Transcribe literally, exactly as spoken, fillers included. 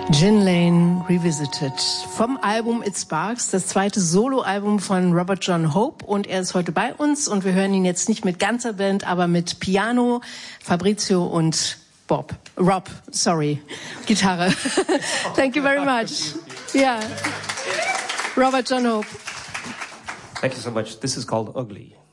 Gin Lane Revisited vom Album It Sparks, das zweite Soloalbum von Robert John Hope, und er ist heute bei uns und wir hören ihn jetzt nicht mit ganzer Band, aber mit Piano, Fabrizio und Bob, Rob, sorry, Gitarre. Thank you very much. Yeah, Robert John Hope. Thank you so much. This is called Ugly.